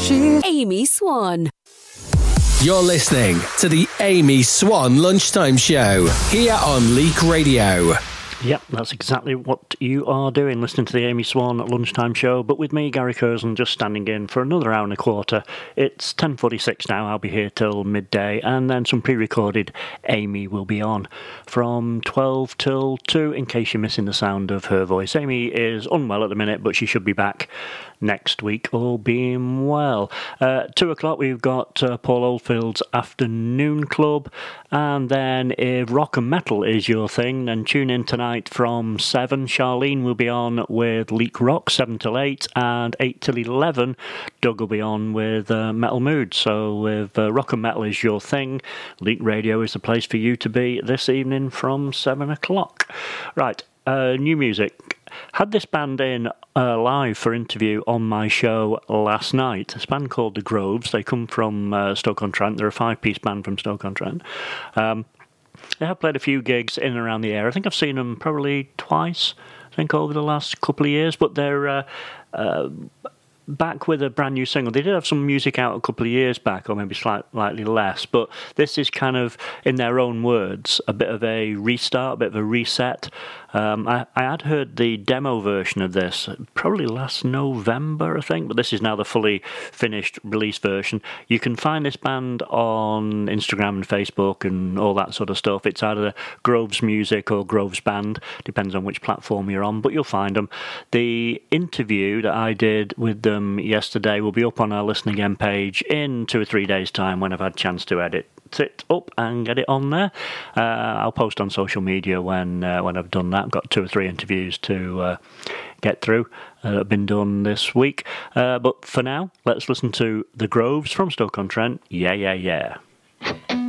She's Amy Swan. You're listening to the Amy Swan Lunchtime Show here on Leak Radio. Yep, that's exactly what you are doing, listening to the Amy Swan Lunchtime Show, but with me, Gary Curzon, just standing in for another hour and a quarter. It's 10:46 now, I'll be here till midday, and then some pre-recorded Amy will be on from 12 till 2, in case you're missing the sound of her voice. Amy is unwell at the minute, but she should be back next week, all being well. 2 o'clock, we've got Paul Oldfield's Afternoon Club, and then if rock and metal is your thing, then tune in tonight from 7. Charlene will be on with Leak Rock, 7 till 8, and 8 till 11, Doug will be on with Metal Mood. So if rock and metal is your thing, Leak Radio is the place for you to be this evening from 7 o'clock. Right, new music. Had this band in live for interview on my show last night. It's a band called The Groves. They come from Stoke-on-Trent. They're a 5-piece band from Stoke-on-Trent. They have played a few gigs in and around the area. I think I've seen them probably twice, I think, over the last couple of years. But they're back with a brand new single. They did have some music out a couple of years back, or maybe slightly less, but this is kind of, in their own words, a bit of a restart, a bit of a reset. I had heard the demo version of this probably last November, I think, but this is now the fully finished release version. You can find this band on Instagram and Facebook and all that sort of stuff. It's either Groves Music or Groves Band, depends on which platform you're on, but you'll find them. The interview that I did with them yesterday will be up on our Listen Again page in 2 or 3 days' time when I've had a chance to edit it up and get it on there. I'll post on social media when I've done that. I've got 2 or 3 interviews to get through that have been done this week. But for now, let's listen to The Groves from Stoke-on-Trent. Yeah, yeah, yeah.